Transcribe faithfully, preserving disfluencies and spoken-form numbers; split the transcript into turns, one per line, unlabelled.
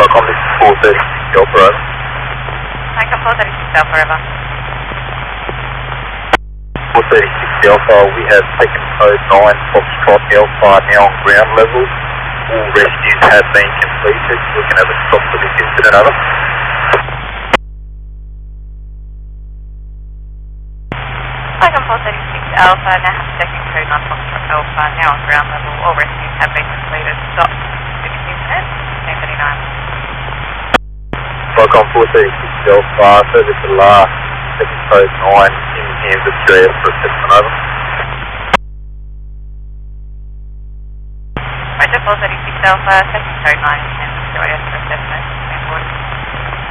Falcon, this is four thirty-six Delta, over.
Falcon four thirty-six Delta, over.
four thirty-six Delta, we have taken code nine Foxtrot Alpha now on ground level. All rescues have been completed. We can have a stop for this incident, over.
Falcon four thirty-six Alpha, now have taken code nine Foxtrot Alpha, now on ground level. All rescues have been completed. Stop for this incident, ten thirty-nine.
Falcon four thirty-six Delta, service to last, taken code nine in hands of J S for assessment, over.
Roger, four thirty-six Alpha, taking code nine in hands of J S for assessment.